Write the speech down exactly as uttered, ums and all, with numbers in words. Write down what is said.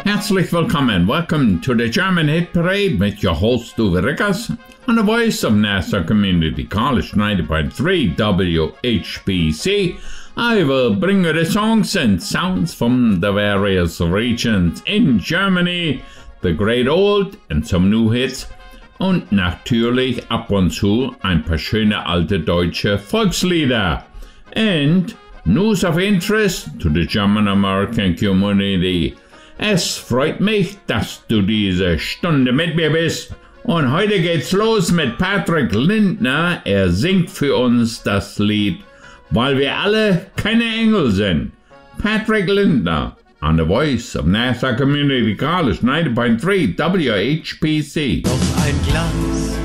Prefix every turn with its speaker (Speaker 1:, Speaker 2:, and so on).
Speaker 1: Herzlich willkommen. Welcome to the German Hit Parade with your host Uwe Rickers on the voice of Nassau Community College ninety point three W H P C. I will bring you the songs and sounds from the various regions in Germany, the great old and some new hits und natürlich ab und zu ein paar schöne alte deutsche Volkslieder. And news of interest to the German-American community. Es freut mich, dass du diese Stunde mit mir bist. Und heute geht's los mit Patrick Lindner. Er singt für uns das Lied Weil wir alle keine Engel sind. Patrick Lindner on the voice of Nassau Community College ninety point three W H P C.
Speaker 2: Noch ein Glas